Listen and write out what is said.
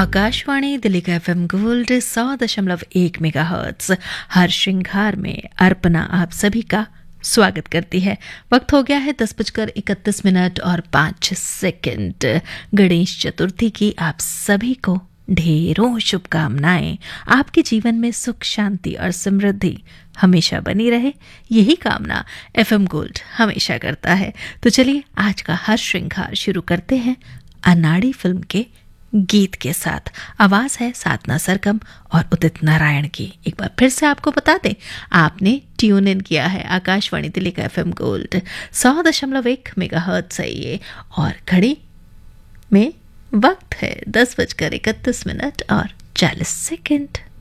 आकाशवाणी दिल्ली का FM gold 100.1 megahertz हर श्रृंगार में अर्पणा आप सभी का स्वागत करती है। वक्त हो गया है 10:31 और 5 सेकंड। गणेश चतुर्थी की आप सभी को ढेरों शुभकामनाएं। आपके जीवन में सुख शांति और समृद्धि हमेशा बनी रहे, यही कामना एफएम गोल्ड हमेशा करता है। तो चलिए आज का हर श्रृंगार शुरू करते हैं अनाड़ी फिल्म के गीत के साथ। आवाज है साधना सरगम और उदित नारायण की। एक बार फिर से आपको बता दें, आपने ट्यून इन किया है आकाशवाणी दिल्ली का एफएम गोल्ड 100.1 मेगाहर्ट्ज है ये, और घड़ी में वक्त है 10:31 और 40 सेकंड।